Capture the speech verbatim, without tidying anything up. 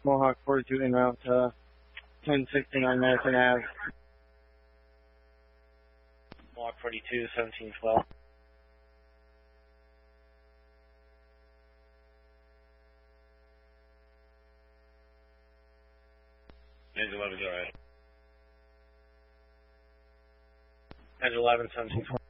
Mohawk forty-two en route to ten sixty-nine Madison Ave. Mohawk forty-two, seventeen twelve. Edge eleven, go ahead. Edge eleven, seventeen twelve.